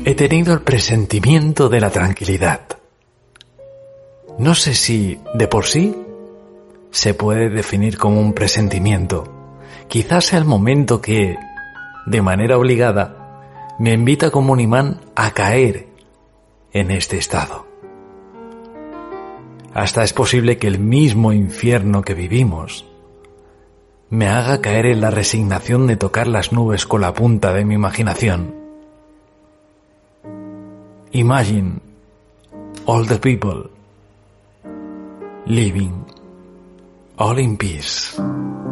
He tenido el presentimiento de la tranquilidad. No sé si, de por sí, se puede definir como un presentimiento. Quizás sea el momento que, de manera obligada, me invita como un imán a caer en este estado. Hasta es posible que el mismo infierno que vivimos me haga caer en la resignación de tocar las nubes con la punta de mi imaginación. Imagine all the people living all in peace.